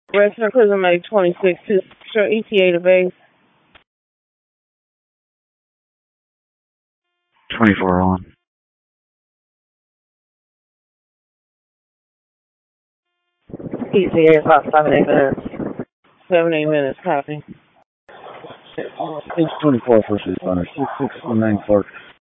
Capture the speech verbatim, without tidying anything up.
Western Prison May twenty-six, show E T A to base. twenty-four on. E T A about seven, eight minutes. Seven, eight minutes, copy. Page twenty-four, first responder, six six one nine Clark.